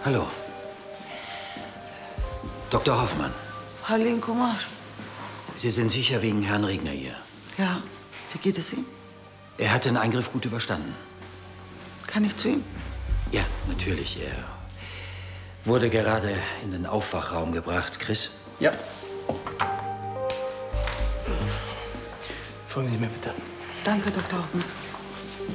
Hallo. Dr. Hoffmann. Harleen Kumar. Sie sind sicher wegen Herrn Regner hier? Ja. Wie geht es ihm? Er hat den Eingriff gut überstanden. Kann ich zu ihm? Ja, natürlich. Er wurde gerade in den Aufwachraum gebracht. Chris? Ja. Folgen Sie mir bitte. Danke, Dr. Hoffmann.